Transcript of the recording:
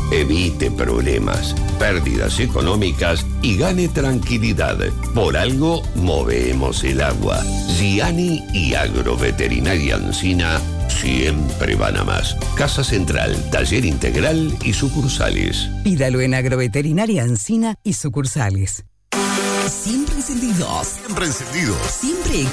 Evite problemas, pérdidas económicas y gane tranquilidad. Por algo movemos el agua. Giani y Agroveterinaria Encina siempre van a más. Casa Central, Taller Integral y sucursales. Pídalo en Agroveterinaria Encina y sucursales. Siempre encendidos. Siempre encendidos. Siempre